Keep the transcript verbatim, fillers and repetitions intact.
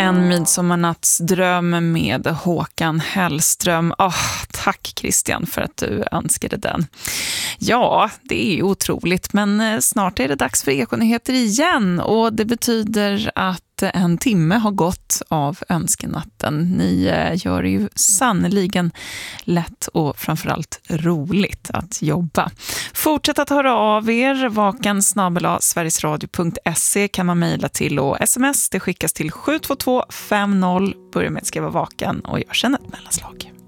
En midsommarnattsdröm med Håkan Hellström. Oh, tack Christian för att du önskade den. Ja, det är otroligt, men snart är det dags för Ekonyheter igen och det betyder att en timme har gått av önskenatten. Ni gör det ju sannoliken lätt och framförallt roligt att jobba. Fortsätt att höra av er. Vaken snabel-a sverigesradio punkt se kan man mejla till och sms. Det skickas till sju två två fem noll. Börja med att skriva vaken och gör sen ett mellanslag.